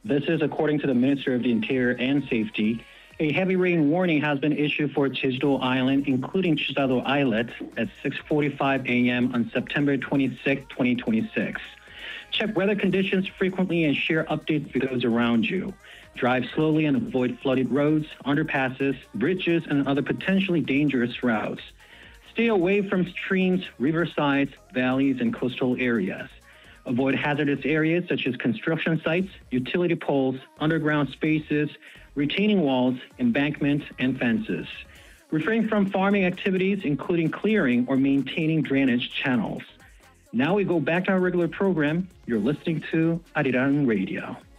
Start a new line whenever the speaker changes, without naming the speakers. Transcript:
This is according to the Minister of the Interior and Safety. A heavy rain warning has been issued for Jeju-do Island, including Chusado Islet, at 6:45 a.m. on September 26, 2026. Check weather conditions frequently and share updates with those around you. Drive slowly and avoid flooded roads, underpasses, bridges, and other potentially dangerous routes. Stay away from streams, riversides, valleys, and coastal areas. Avoid hazardous areas such as construction sites, utility poles, underground spaces, retaining walls, embankments, and fences. Refrain from farming activities, including clearing or maintaining drainage channels. Now we go back to our regular program. You're listening to Arirang Radio.